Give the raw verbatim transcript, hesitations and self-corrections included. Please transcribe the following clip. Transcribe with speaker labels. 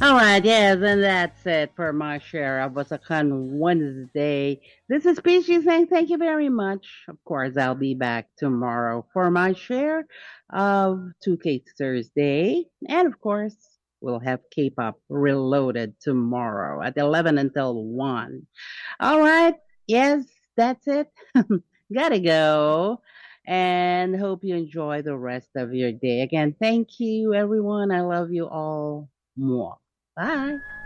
Speaker 1: All right, yes, and that's it for my share of Wasakan Wednesday. This is Peachy saying thank you very much. Of course, I'll be back tomorrow for my share of two K Thursday. And of course, we'll have K-pop reloaded tomorrow at eleven until one. All right, yes, that's it. Gotta go. And hope you enjoy the rest of your day. Again, thank you, everyone. I love you all more. Bye.